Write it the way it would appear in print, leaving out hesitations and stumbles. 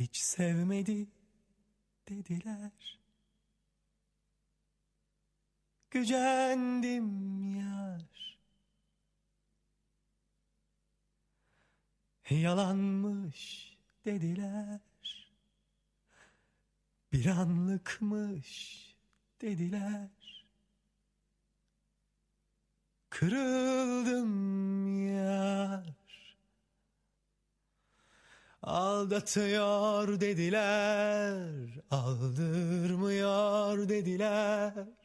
hiç sevmedi dediler. Gücendim yar, yalanmış dediler. Bir anlıkmış dediler. Kırıldım yar, aldatıyor dediler, aldırmıyor dediler.